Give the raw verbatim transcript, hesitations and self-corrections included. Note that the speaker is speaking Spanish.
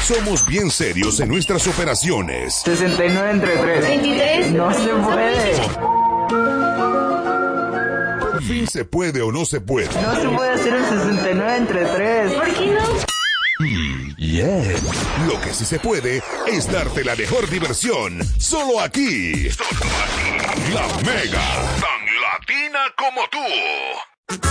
Somos bien serios en nuestras operaciones. sesenta y nueve entre tres. veintitrés. No se puede. Por fin se puede o no se puede. No se puede hacer el sesenta y nueve entre tres. ¿Por qué no? Mm, yeah. Lo que sí se puede es darte la mejor diversión. Solo aquí. Solo aquí. La Mega. Tan latina como tú.